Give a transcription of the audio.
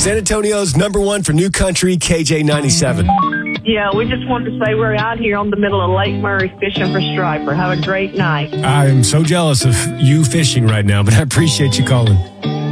San Antonio's number one for new country, KJ97. Yeah, we just wanted to say we're out here on the middle of Lake Murray fishing for striper. Have a great night. I'm so jealous of you fishing right now, but I appreciate you calling.